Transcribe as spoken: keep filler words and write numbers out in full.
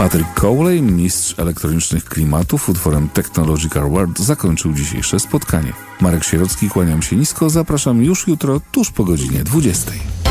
Patrick Cowley, mistrz elektronicznych klimatów, utworem Technological World zakończył dzisiejsze spotkanie. Marek Sierocki, kłaniam się nisko, zapraszam już jutro tuż po godzinie dwudziestej.